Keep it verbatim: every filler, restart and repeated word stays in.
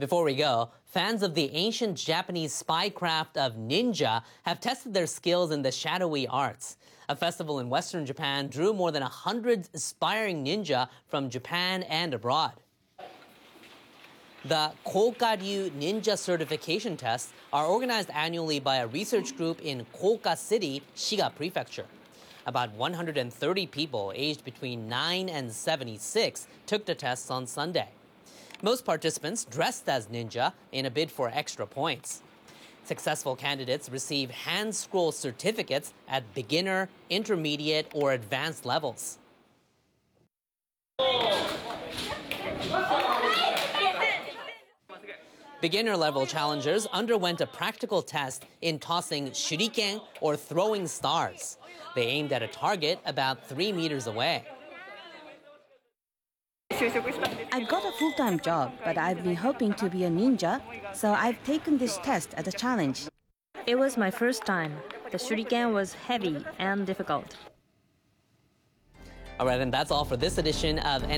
Before we go, fans of the ancient Japanese spy craft of ninja have tested their skills in the shadowy arts. A festival in western Japan drew more than one hundred aspiring ninja from Japan and abroad. The Koka-ryu Ninja Certification Tests are organized annually by a research group in Koka City, Shiga Prefecture. About one hundred thirty people aged between nine and seventy-six took the tests on Sunday. Most participants dressed as ninja in a bid for extra points. Successful candidates receive hand scroll certificates at beginner, intermediate, or advanced levels. Beginner-level challengers underwent a practical test in tossing shuriken or throwing stars. They aimed at a target about three meters away. I got a full-time job, but I've been hoping to be a ninja, so I've taken this test as a challenge. It was my first time. The shuriken was heavy and difficult. All right, and that's all for this edition of